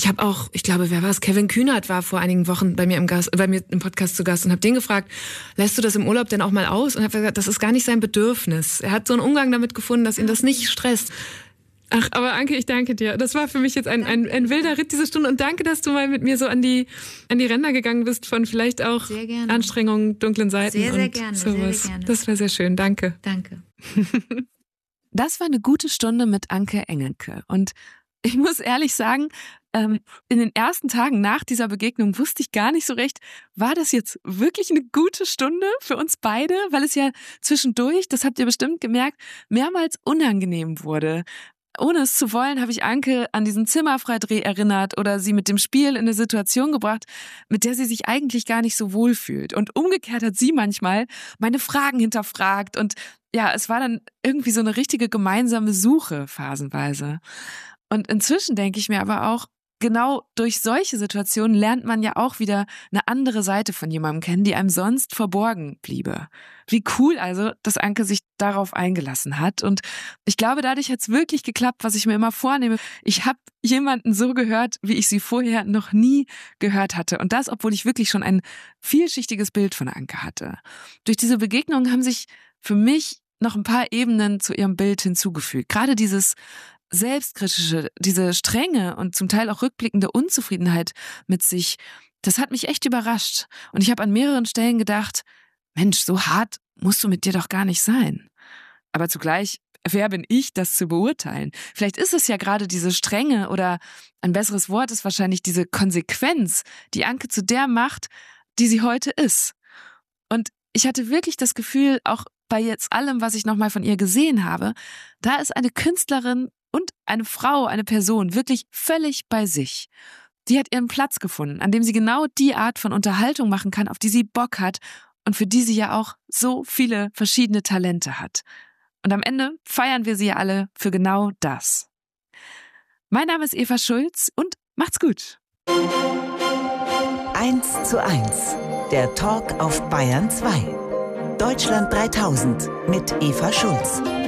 ich habe auch, ich glaube, wer war es? Kevin Kühnert war vor einigen Wochen bei mir im Podcast zu Gast und habe den gefragt, lässt du das im Urlaub denn auch mal aus? Und habe gesagt, das ist gar nicht sein Bedürfnis. Er hat so einen Umgang damit gefunden, dass ihn das nicht stresst. Ach, aber Anke, ich danke dir. Das war für mich jetzt ein wilder Ritt diese Stunde und danke, dass du mal mit mir so an die Ränder gegangen bist von vielleicht auch Anstrengungen, dunklen Seiten sehr gerne, sowas. Sehr gerne. Das war sehr schön. Danke. Danke. Das war eine gute Stunde mit Anke Engelke. Und ich muss ehrlich sagen, in den ersten Tagen nach dieser Begegnung wusste ich gar nicht so recht, war das jetzt wirklich eine gute Stunde für uns beide? Weil es ja zwischendurch, das habt ihr bestimmt gemerkt, mehrmals unangenehm wurde. Ohne es zu wollen, habe ich Anke an diesen Zimmerfreidreh erinnert oder sie mit dem Spiel in eine Situation gebracht, mit der sie sich eigentlich gar nicht so wohl fühlt. Und umgekehrt hat sie manchmal meine Fragen hinterfragt und ja, es war dann irgendwie so eine richtige gemeinsame Suche phasenweise. Und inzwischen denke ich mir aber auch, genau durch solche Situationen lernt man ja auch wieder eine andere Seite von jemandem kennen, die einem sonst verborgen bliebe. Wie cool also, dass Anke sich darauf eingelassen hat. Und ich glaube, dadurch hat es wirklich geklappt, was ich mir immer vornehme. Ich habe jemanden so gehört, wie ich sie vorher noch nie gehört hatte. Und das, obwohl ich wirklich schon ein vielschichtiges Bild von Anke hatte. Durch diese Begegnung haben sich für mich noch ein paar Ebenen zu ihrem Bild hinzugefügt. Gerade dieses Selbstkritische, diese strenge und zum Teil auch rückblickende Unzufriedenheit mit sich, das hat mich echt überrascht. Und ich habe an mehreren Stellen gedacht, Mensch, so hart musst du mit dir doch gar nicht sein. Aber zugleich, wer bin ich, das zu beurteilen? Vielleicht ist es ja gerade diese Strenge oder ein besseres Wort ist wahrscheinlich diese Konsequenz, die Anke zu der macht, die sie heute ist. Und ich hatte wirklich das Gefühl, auch bei jetzt allem, was ich nochmal von ihr gesehen habe, da ist eine Künstlerin und eine Frau, eine Person wirklich völlig bei sich. Die hat ihren Platz gefunden, an dem sie genau die Art von Unterhaltung machen kann, auf die sie Bock hat und für die sie ja auch so viele verschiedene Talente hat. Und am Ende feiern wir sie ja alle für genau das. Mein Name ist Eva Schulz und macht's gut. 1:1, der Talk auf Bayern 2. Deutschland 3000 mit Eva Schulz.